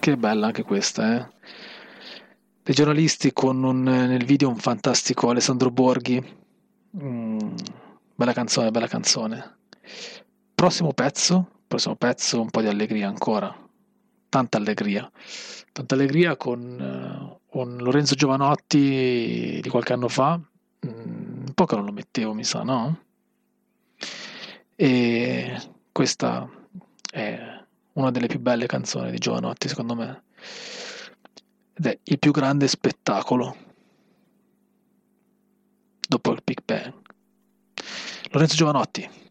Che bella anche questa, eh. Dei giornalisti con nel video un fantastico Alessandro Borghi. Mm, bella canzone, bella canzone. Prossimo pezzo, un po' di allegria ancora. Tanta allegria. Tanta allegria con un Lorenzo Giovanotti di qualche anno fa. Un po' che non lo mettevo, mi sa, no? E questa è una delle più belle canzoni di Giovanotti, secondo me. Ed è il più grande spettacolo dopo il Big Bang. Lorenzo Giovanotti.